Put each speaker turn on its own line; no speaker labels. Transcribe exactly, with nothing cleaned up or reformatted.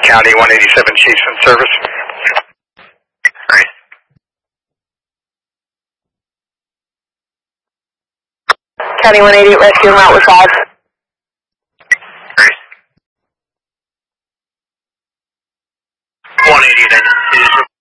County one eighty-seven Chiefs in service.
County one eighty-eight rescue, route with five.